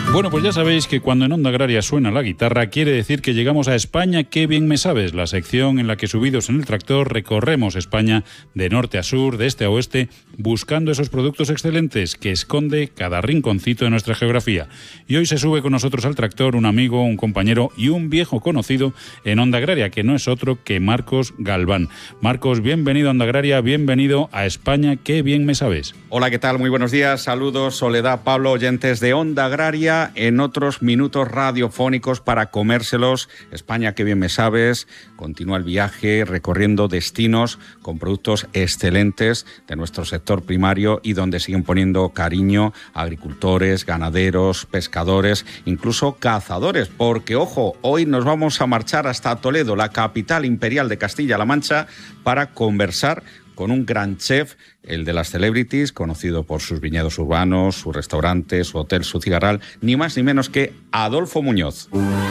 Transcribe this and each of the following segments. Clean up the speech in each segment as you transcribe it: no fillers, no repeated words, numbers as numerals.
Bueno, pues ya sabéis que cuando en Onda Agraria suena la guitarra, quiere decir que llegamos a España, qué bien me sabes, la sección en la que subidos en el tractor recorremos España de norte a sur, de este a oeste, buscando esos productos excelentes que esconde cada rinconcito de nuestra geografía. Y hoy se sube con nosotros al tractor un amigo, un compañero y un viejo conocido en Onda Agraria, que no es otro que Marcos Galván. Marcos, bienvenido a Onda Agraria, bienvenido a España, qué bien me sabes. Hola, ¿qué tal? Muy buenos días, saludos, Soledad, Pablo, oyentes de Onda Agraria, en otros minutos radiofónicos para comérselos. España, qué bien me sabes. Continúa el viaje recorriendo destinos con productos excelentes de nuestro sector primario y donde siguen poniendo cariño a agricultores, ganaderos, pescadores, incluso cazadores. Porque, ojo, hoy nos vamos a marchar hasta Toledo, la capital imperial de Castilla-La Mancha, para conversar con un gran chef, el de las celebrities, conocido por sus viñedos urbanos, su restaurante, su hotel, su cigarral, ni más ni menos que Adolfo Muñoz.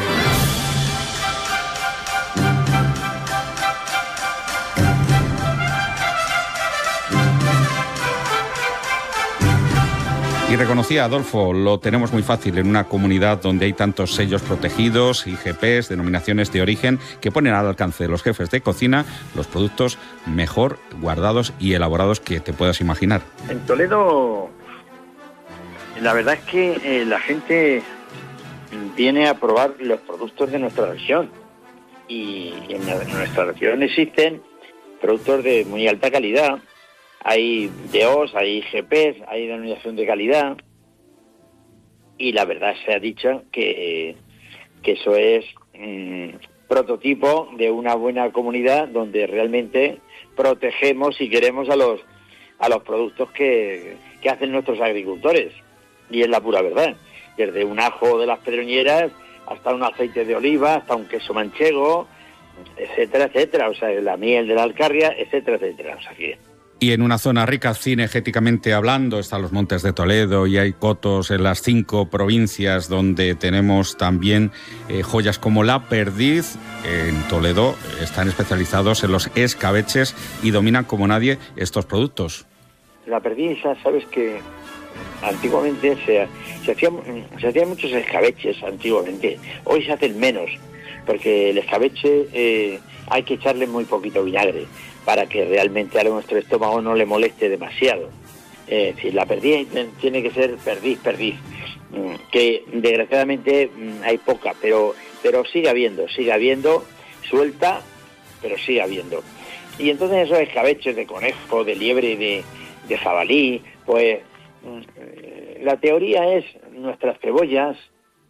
Y reconocía, Adolfo, lo tenemos muy fácil en una comunidad donde hay tantos sellos protegidos, IGPs, denominaciones de origen, que ponen al alcance de los jefes de cocina los productos mejor guardados y elaborados que te puedas imaginar. En Toledo, la verdad es que la gente viene a probar los productos de nuestra región. Y en nuestra región existen productos de muy alta calidad. Hay DOs, hay IGPs, hay denominación de calidad, y la verdad se ha dicho que eso es prototipo de una buena comunidad donde realmente protegemos y queremos a los productos que hacen nuestros agricultores, y es la pura verdad, desde un ajo de las Pedroñeras hasta un aceite de oliva, hasta un queso manchego, etcétera, etcétera, o sea, la miel de la Alcarria, etcétera, etcétera, o sea que... Y en una zona rica cinegéticamente hablando, están los Montes de Toledo y hay cotos en las 5 provincias donde tenemos también joyas como la perdiz. En Toledo están especializados en los escabeches y dominan como nadie estos productos. La perdiz, sabes que antiguamente se hacían muchos escabeches antiguamente. Hoy se hacen menos, porque el escabeche hay que echarle muy poquito vinagre para que realmente a nuestro estómago no le moleste demasiado. Es decir, la perdiz tiene que ser perdiz, que desgraciadamente hay poca, pero sigue habiendo, suelta, pero sigue habiendo. Y entonces esos escabeches de conejo, de liebre, de jabalí, pues la teoría es nuestras cebollas,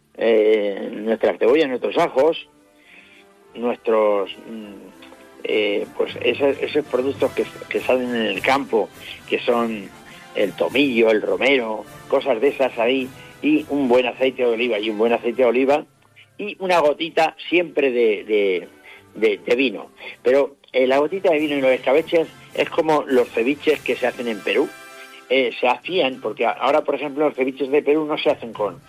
nuestros ajos, nuestros... pues esos productos que salen en el campo, que son el tomillo, el romero, cosas de esas ahí, y un buen aceite de oliva, y una gotita siempre de vino. Pero la gotita de vino y los escabeches es como los ceviches que se hacen en Perú. Se hacían, porque ahora, por ejemplo, los ceviches de Perú no se hacen con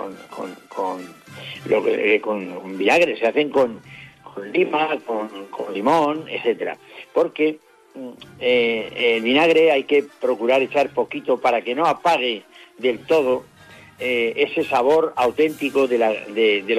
vinagre, se hacen con lima, con limón, etcétera, porque el vinagre hay que procurar echar poquito para que no apague del todo ese sabor auténtico de